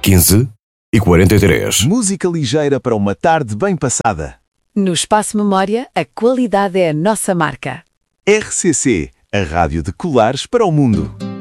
15h43. Música ligeira para uma tarde bem passada. No Espaço Memória, a qualidade é a nossa marca. RCC, a rádio de colares para o mundo.